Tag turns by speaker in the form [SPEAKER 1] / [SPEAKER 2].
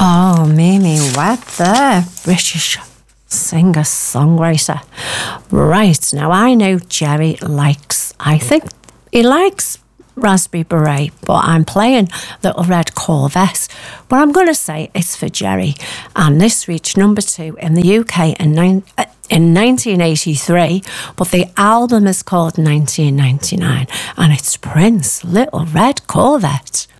[SPEAKER 1] Oh, Mimi Webb there, British singer-songwriter. Right, now I know Jerry I think he likes Raspberry Beret, but I'm playing Little Red Corvette. But I'm going to say it's for Jerry. And this reached number 2 in the UK in 1983, but the album is called 1999, and it's Prince, Little Red Corvette.